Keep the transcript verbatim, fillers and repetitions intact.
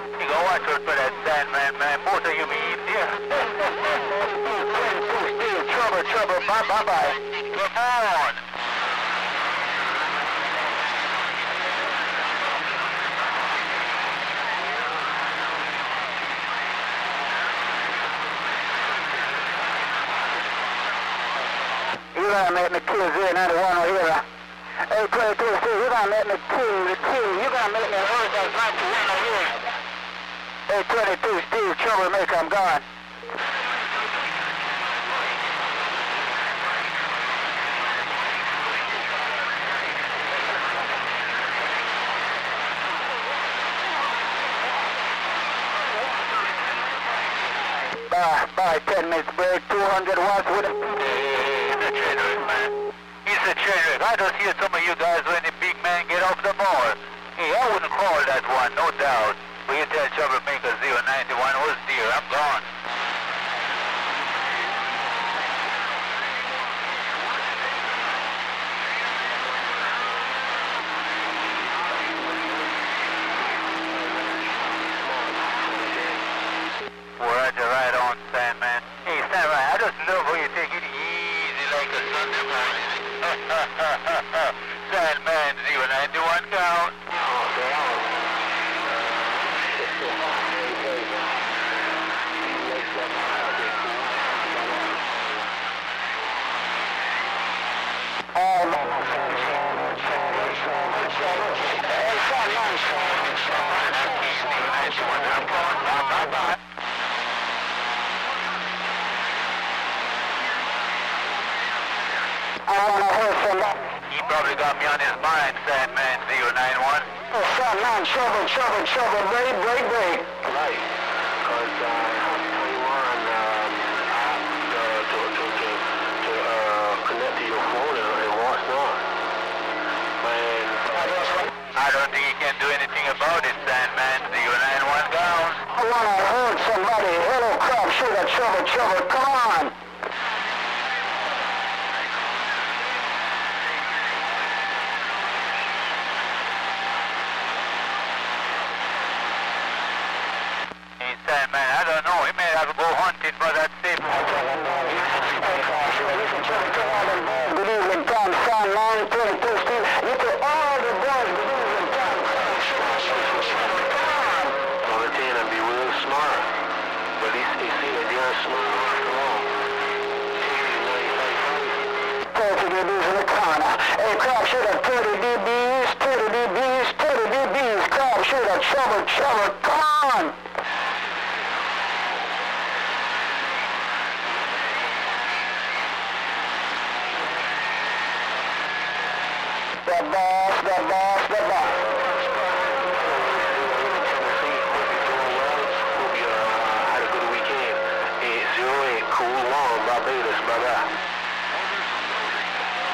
You gotta watch out for that Sandman, man. Both of you be in here. Trouble, trouble, bye, bye, bye. Come on. You gotta make me kill zero ninety-one over here. Hey, twenty-two, Steve, you gotta make me kill the kill. You gotta make me hurt that ninety-one over here. Hey, twenty-two, Steve, troublemaker, I'm gone. Bye, bye, ten minutes break, two hundred watts with it. He's a traitor. I don't hear some of you guys when the big man get off the mall. Hey, I wouldn't call that one, no doubt. But you tell troublemaker zero ninety-one was dear, I'm gone. Roger, right on, Sandman. Hey, Sandman, I just love how you take it easy like a Sunday morning. Sandman, zero ninety-one count. He probably got me on his mind, Sandman zero nine one. Oh, Sandman, trouble, trouble, trouble, break, break, break. Right, because uh, twenty-one um, asked uh, to, to, to, to uh, connect to your phone and it was not. Man, I don't think he can do anything about it, Sandman zero nine one down. I wanna hurt somebody. Hello, crap, sugar, trouble, trouble, come on. Sandman, I don't know. He may have to go hunting for that safe. Good evening, Tom, Sandman, twenty-two, Steve. You put all the boys, good evening, Tom. Valentine and be real smart, but he, he see that you're smart after all. thirty dBs in the corner. Hey, crap shooter, thirty dBs, thirty dBs, thirty dBs. Crap shooter, trouble, trouble, come on. The boss, the boss, the boss. Hope you uh, had a good weekend. Hey, zero eight, cool one, Barbados, bye-bye.